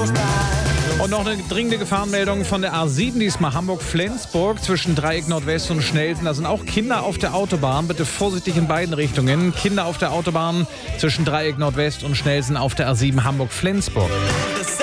Und noch eine dringende Gefahrenmeldung von der A7, diesmal Hamburg-Flensburg zwischen Dreieck Nordwest und Schnelsen. Da sind auch Kinder auf der Autobahn. Bitte vorsichtig in beiden Richtungen. Kinder auf der Autobahn zwischen Dreieck Nordwest und Schnelsen auf der A7 Hamburg-Flensburg.